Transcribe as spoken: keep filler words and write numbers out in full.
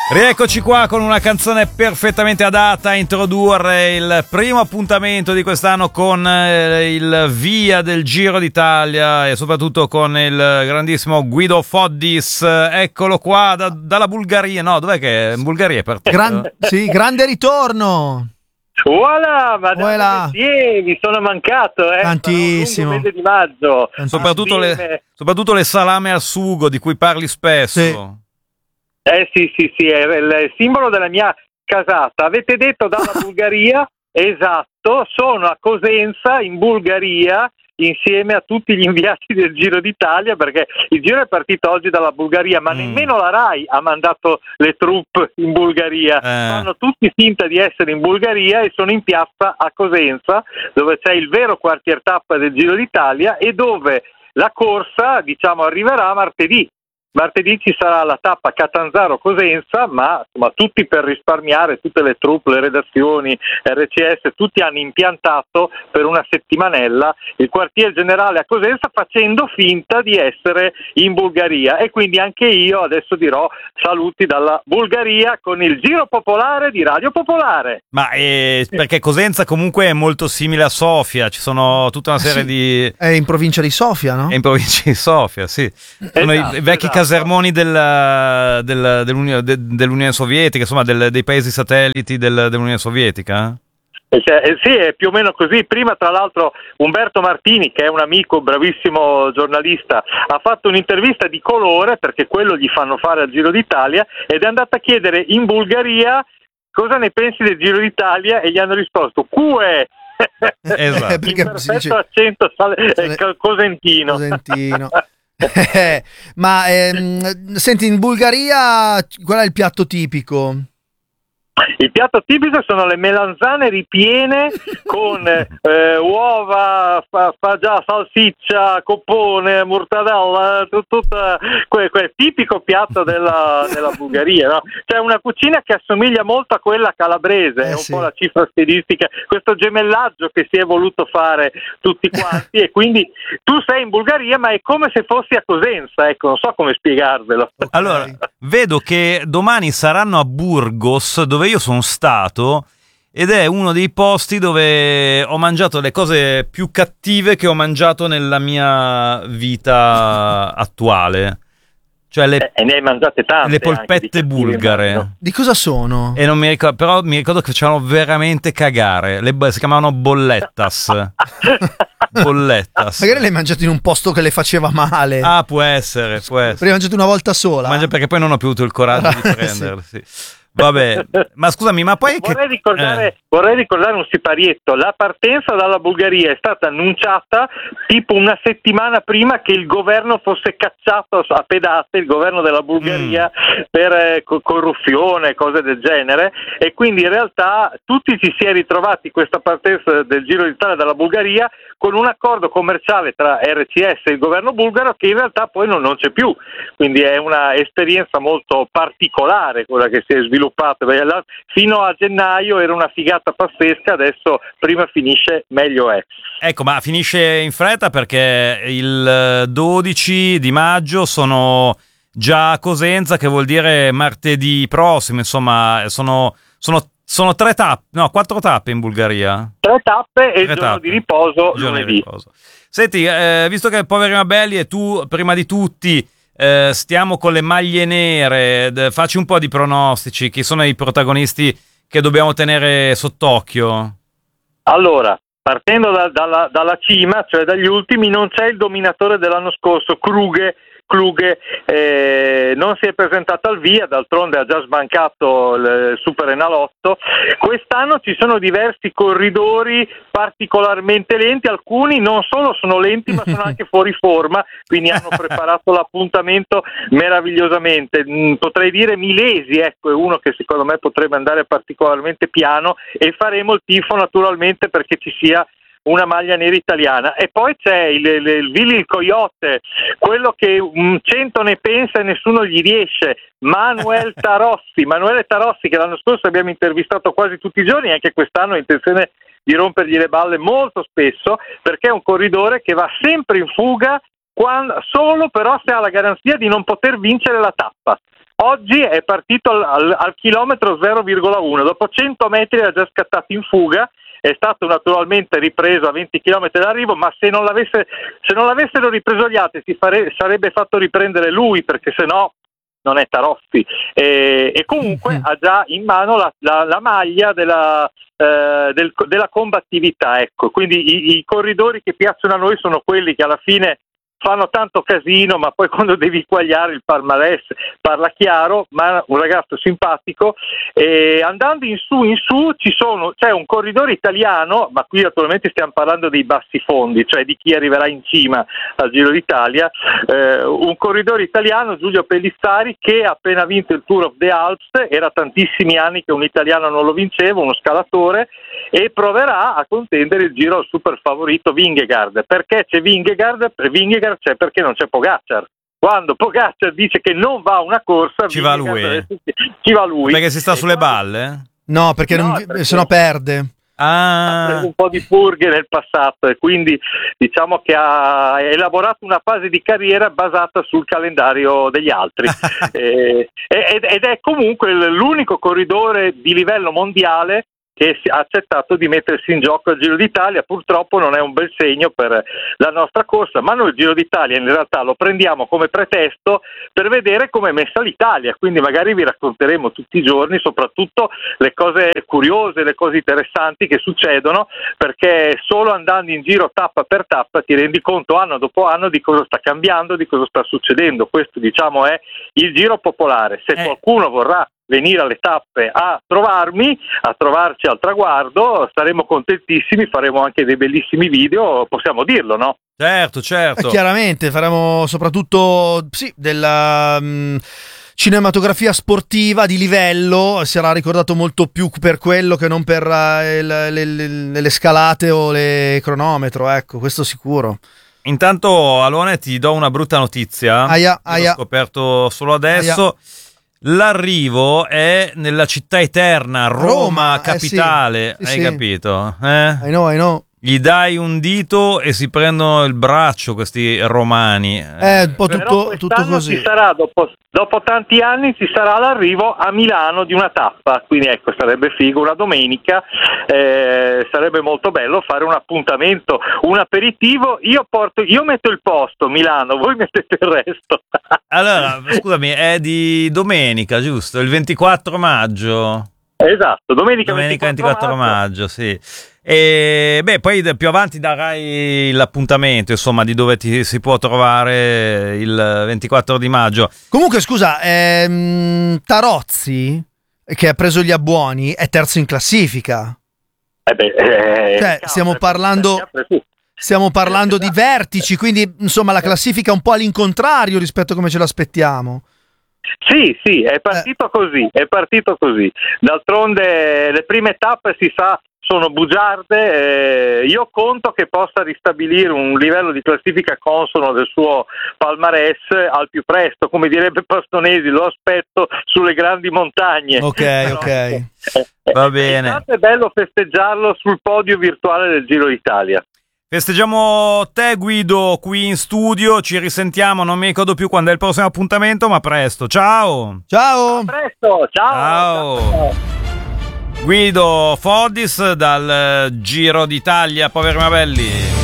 Rieccoci qua con una canzone perfettamente adatta a introdurre il primo appuntamento di quest'anno con eh, il via del Giro d'Italia e soprattutto con il grandissimo Guido Foddis. Eccolo qua da, dalla Bulgaria. No, dov'è che è? In Bulgaria è partito? Gran, sì, grande ritorno. Voilà, ma voilà. Sì, mi sono mancato, eh. Tantissimo. Un lungo mese di maggio. Soprattutto le, soprattutto le salame al sugo di cui parli spesso. Sì. Eh sì, sì, sì, è il simbolo della mia casata. Avete detto dalla Bulgaria? Esatto, sono a Cosenza, in Bulgaria, insieme a tutti gli inviati del Giro d'Italia, perché il Giro è partito oggi dalla Bulgaria, ma mm. nemmeno la RAI ha mandato le troupe in Bulgaria. Eh. Fanno tutti finta di essere in Bulgaria e sono in piazza a Cosenza, dove c'è il vero quartier tappa del Giro d'Italia e dove la corsa, diciamo, arriverà martedì. Martedì ci sarà la tappa Catanzaro-Cosenza, ma insomma, tutti per risparmiare, tutte le troupe, le redazioni, R C S, tutti hanno impiantato per una settimanella il quartier generale a Cosenza facendo finta di essere in Bulgaria e quindi anche io adesso dirò saluti dalla Bulgaria con il Giro Popolare di Radio Popolare. Ma eh, perché Cosenza comunque è molto simile a Sofia, ci sono tutta una serie sì, di... È in provincia di Sofia, no? È in provincia di Sofia, sì. Sono esatto, i vecchi esatto. casermoni del, del, dell'Unione, de, dell'Unione Sovietica, insomma del, dei paesi satelliti del, dell'Unione Sovietica. Eh, eh, sì, è più o meno così. Prima, tra l'altro, Umberto Martini, che è un amico, bravissimo giornalista, ha fatto un'intervista di colore, perché quello gli fanno fare al Giro d'Italia, ed è andato a chiedere in Bulgaria cosa ne pensi del Giro d'Italia e gli hanno risposto Q E. Esatto. In perfetto dice... accento sale... eh, cosentino. Cosentino. Eh, ma ehm, senti, in Bulgaria qual è il piatto tipico? Il piatto tipico sono le melanzane ripiene con eh, uova, fa, fa già salsiccia, coppone, mortadella, tutto quel, quel tipico piatto della, della Bulgaria, no? C'è una cucina che assomiglia molto a quella calabrese, eh, è un sì. po' la cifra stilistica, questo gemellaggio che si è voluto fare tutti quanti e quindi tu sei in Bulgaria ma è come se fossi a Cosenza, ecco, non so come spiegarvelo. Allora, vedo che domani saranno a Burgos, dove io sono stato, ed è uno dei posti dove ho mangiato le cose più cattive che ho mangiato nella mia vita attuale. Cioè le, e ne hai mangiate tante, le polpette di bulgare. no? Di cosa sono? E non mi ricordo, però mi ricordo che facevano veramente cagare. Le, si chiamavano bollettas. Bollettas. Magari le hai mangiate in un posto che le faceva male. Ah, può essere, può essere. Le hai mangiate una volta sola. Mangia perché poi non ho più avuto il coraggio di prenderle, sì. Vabbè, ma scusami, ma poi vorrei che... ricordare, eh. vorrei ricordare un siparietto. La partenza dalla Bulgaria è stata annunciata tipo una settimana prima che il governo fosse cacciato a pedate, il governo della Bulgaria, mm. per eh, corruzione, cose del genere, e quindi in realtà tutti ci si è ritrovati questa partenza del Giro d'Italia dalla Bulgaria con un accordo commerciale tra R C S e il governo bulgaro che in realtà poi non, non c'è più, quindi è una esperienza molto particolare quella che si è sviluppata. Fino a gennaio era una figata pazzesca, adesso prima finisce meglio è. Ecco, ma finisce in fretta perché il dodici di maggio sono già a Cosenza, che vuol dire martedì prossimo, insomma sono, sono, sono tre tappe, no, quattro tappe in Bulgaria. Tre tappe e il tre giorno tappe. di riposo il giorno lunedì. di riposo. Senti, eh, visto che poveri Mabelli e tu prima di tutti eh, stiamo con le maglie nere, d- facci un po' di pronostici, chi sono i protagonisti che dobbiamo tenere sott'occhio? Allora, partendo da, dalla, dalla cima, cioè dagli ultimi, non c'è il dominatore dell'anno scorso, Krughe, Klughe, eh, non si è presentato al via, d'altronde ha già sbancato il Super Enalotto. Quest'anno ci sono diversi corridori particolarmente lenti, alcuni non solo sono lenti ma sono anche fuori forma, quindi hanno preparato l'appuntamento meravigliosamente. Potrei dire Milesi, ecco, è uno che secondo me potrebbe andare particolarmente piano e faremo il tifo naturalmente perché ci sia una maglia nera italiana. E poi c'è il, il, il Willy il Coyote, quello che un cento ne pensa e nessuno gli riesce, Manuel Tarossi, Manuele Tarossi, che l'anno scorso abbiamo intervistato quasi tutti i giorni, e anche quest'anno ho intenzione di rompergli le balle molto spesso, perché è un corridore che va sempre in fuga, quando, solo però se ha la garanzia di non poter vincere la tappa. oggi è partito al, al, al chilometro zero virgola uno, dopo cento metri era già scattato in fuga, è stato naturalmente ripreso a venti chilometri d'arrivo, ma se non, l'avesse, se non l'avessero ripreso gli altri si fare, sarebbe fatto riprendere lui, perché sennò non è Taroffi, e, e comunque mm-hmm. ha già in mano la, la, la maglia della, eh, del, della combattività, ecco. Quindi i, i corridori che piacciono a noi sono quelli che alla fine fanno tanto casino, ma poi quando devi quagliare il palmarès parla chiaro, ma un ragazzo simpatico. E andando in su in su ci sono, c'è un corridore italiano, ma qui naturalmente stiamo parlando dei bassi fondi, cioè di chi arriverà in cima al Giro d'Italia, eh, un corridore italiano, Giulio Pellistari, che ha appena vinto il Tour of the Alps, era tantissimi anni che un italiano non lo vinceva, uno scalatore, e proverà a contendere il Giro al super favorito Vingegaard. Perché c'è Vingegaard? Per Vingegaard c'è perché non c'è Pogacar. Quando Pogacar dice che non va a una corsa, ci va lui. Ci va lui. Perché si sta sulle balle? No, perché, no, non, perché... se no perde. Ah. Ha preso un po' di purghe nel passato e quindi diciamo che ha elaborato una fase di carriera basata sul calendario degli altri. e, ed è comunque l'unico corridore di livello mondiale che ha accettato di mettersi in gioco al Giro d'Italia. Purtroppo non è un bel segno per la nostra corsa, ma noi il Giro d'Italia in realtà lo prendiamo come pretesto per vedere come è messa l'Italia, quindi magari vi racconteremo tutti i giorni soprattutto le cose curiose, le cose interessanti che succedono, perché solo andando in giro tappa per tappa ti rendi conto anno dopo anno di cosa sta cambiando, di cosa sta succedendo. Questo diciamo è il Giro popolare. Se eh. qualcuno vorrà venire alle tappe a trovarmi, a trovarci al traguardo, saremo contentissimi, faremo anche dei bellissimi video, possiamo dirlo, no? Certo, certo. Eh, chiaramente faremo soprattutto sì, della mh, cinematografia sportiva di livello, sarà ricordato molto più per quello che non per uh, le, le, le, le scalate o le cronometro, ecco, questo sicuro. Intanto Alone ti do una brutta notizia, aia, aia. l'ho scoperto solo adesso. Aia. L'arrivo è nella città eterna, Roma, Roma capitale, eh sì, sì, hai sì. capito? Eh? I know, I know. Gli dai un dito e si prendono il braccio questi romani. È un po' tutto, tutto così. Ci sarà, dopo, dopo tanti anni ci sarà l'arrivo a Milano di una tappa, quindi ecco, sarebbe figo una domenica, eh, sarebbe molto bello fare un appuntamento, un aperitivo. Io porto, io metto il posto Milano, voi mettete il resto. Allora, scusami, è di domenica, giusto? Il ventiquattro maggio. Esatto, domenica, domenica ventiquattro, ventiquattro maggio. maggio, sì. E beh, poi più avanti darai l'appuntamento, insomma, di dove ti si può trovare il ventiquattro di maggio. Comunque, scusa, ehm, Tarozzi, che ha preso gli abbuoni, è terzo in classifica. Eh beh, eh, cioè, stiamo parlando, stiamo parlando di vertici, quindi insomma la classifica è un po' all'incontrario rispetto a come ce l'aspettiamo. Sì, sì, è partito eh. così, è partito così. D'altronde le prime tappe si sa sono bugiarde, eh, io conto che possa ristabilire un livello di classifica consono del suo palmarès al più presto, come direbbe Pastonesi, lo aspetto sulle grandi montagne. Ok, Però, ok. Eh, Va bene. È bello festeggiarlo sul podio virtuale del Giro d'Italia. Festeggiamo te, Guido, qui in studio, ci risentiamo, non mi ricordo più quando è il prossimo appuntamento, ma presto. Ciao! Ciao! A presto, ciao! Ciao! Ciao. Guido Fodis dal Giro d'Italia, poveri ma belli.